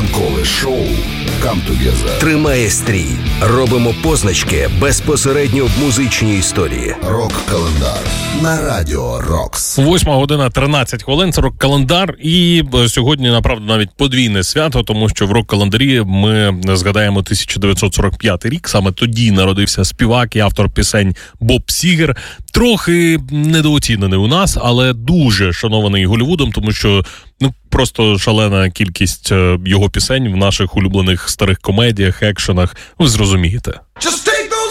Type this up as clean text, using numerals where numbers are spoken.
Ранкове шоу «Come Together» тримає стрій. Робимо позначки безпосередньо в музичній історії. Рок-календар на Радіо Рокс. 8:13. Це рок-календар. І сьогодні, направду, навіть подвійне свято, тому що в рок-календарі ми згадаємо 1945 рік. Саме тоді народився співак і автор пісень Боб Сігер. Трохи недооцінений у нас, але дуже шанований Голлівудом, тому що просто шалена кількість його пісень в наших улюблених старих комедіях, екшенах. Ви зрозумієте. Just